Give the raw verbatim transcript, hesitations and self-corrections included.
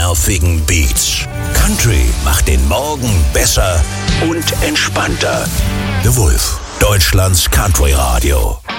nervigen Beats. Country macht den Morgen besser und entspannter. The Wolf, Deutschlands Country Radio.